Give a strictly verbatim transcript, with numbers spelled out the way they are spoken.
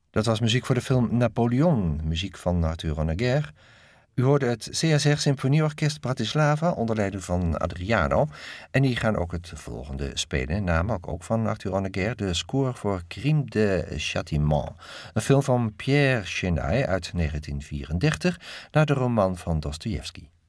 Dat was muziek voor de film Napoleon, muziek van Arthur Honegger. U hoorde het C S R Symfonieorkest Bratislava onder leiding van Adriano. En die gaan ook het volgende spelen, namelijk ook van Arthur Honegger, de score voor Crime de Châtiment. Een film van Pierre Chenaille uit negentien vierendertig naar de roman van Dostojevski.